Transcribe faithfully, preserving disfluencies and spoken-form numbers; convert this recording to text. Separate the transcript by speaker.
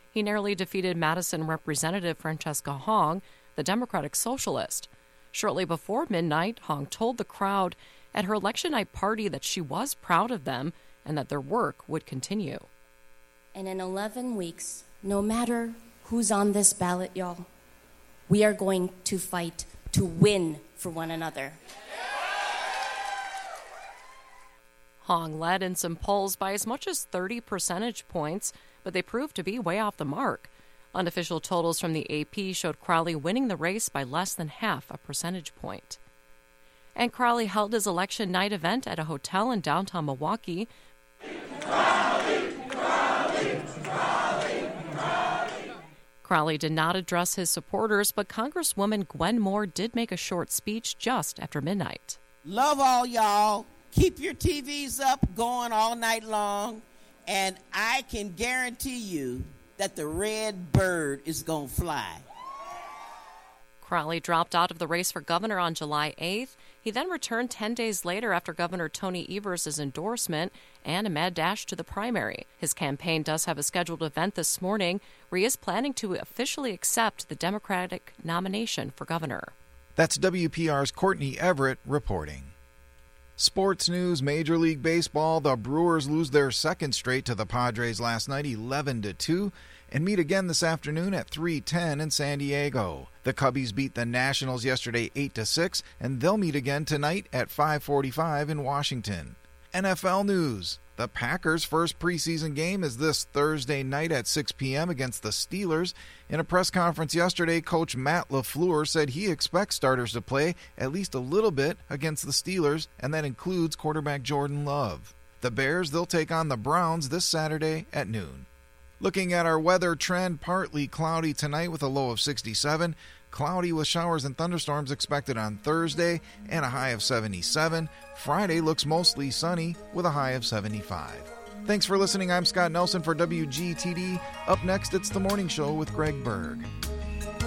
Speaker 1: He narrowly defeated Madison Representative Francesca Hong, the Democratic Socialist. Shortly before midnight, Hong told the crowd at her election night party that she was proud of them and that their work would continue.
Speaker 2: And in eleven weeks, no matter who's on this ballot, y'all, we are going to fight to win for one another.
Speaker 1: Hong led in some polls by as much as thirty percentage points, but they proved to be way off the mark. Unofficial totals from the A P showed Crowley winning the race by less than half a percentage point. And Crowley held his election night event at a hotel in downtown Milwaukee.
Speaker 3: Crowley, Crowley, Crowley, Crowley.
Speaker 1: Crowley did not address his supporters, but Congresswoman Gwen Moore did make a short speech just after midnight.
Speaker 4: Love all y'all. Keep your T Vs up, going all night long, and I can guarantee you that the red bird is going to fly.
Speaker 1: Crowley dropped out of the race for governor on July eighth. He then returned ten days later after Governor Tony Evers' endorsement and a mad dash to the primary. His campaign does have a scheduled event this morning where he is planning to officially accept the Democratic nomination for governor.
Speaker 5: That's W P R's Courtney Everett reporting. Sports news, Major League Baseball. The Brewers lose their second straight to the Padres last night, eleven to two, and meet again this afternoon at three ten in San Diego. The Cubbies beat the Nationals yesterday eight to six, and they'll meet again tonight at five forty-five in Washington. N F L news. The Packers' first preseason game is this Thursday night at six p.m. against the Steelers. In a press conference yesterday, Coach Matt LaFleur said he expects starters to play at least a little bit against the Steelers, and that includes quarterback Jordan Love. The Bears, they'll take on the Browns this Saturday at noon. Looking at our weather trend, partly cloudy tonight with a low of sixty-seven. Cloudy with showers and thunderstorms expected on Thursday and a high of seventy-seven. Friday looks mostly sunny with a high of seventy-five. Thanks for listening. I'm Scott Nelson for W G T D. Up next, it's The Morning Show with Greg Berg.